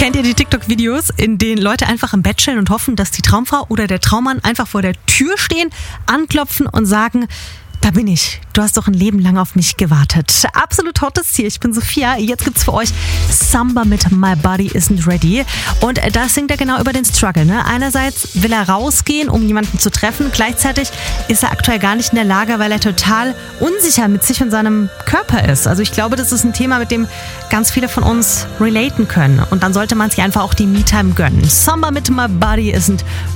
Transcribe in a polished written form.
Kennt ihr die TikTok-Videos, in denen Leute einfach im Bett chillen und hoffen, dass die Traumfrau oder der Traummann einfach vor der Tür stehen, anklopfen und sagen: Da bin ich. Du hast doch ein Leben lang auf mich gewartet. Absolut hottes Ziel. Ich bin Sophia. Jetzt gibt's für euch Samba mit My Body Isn't Ready. Und das singt er genau über den Struggle. Ne? Einerseits will er rausgehen, um jemanden zu treffen. Gleichzeitig ist er aktuell gar nicht in der Lage, weil er total unsicher mit sich und seinem Körper ist. Also ich glaube, das ist ein Thema, mit dem ganz viele von uns relaten können. Und dann sollte man sich einfach auch die Me-Time gönnen. Samba mit My Body Isn't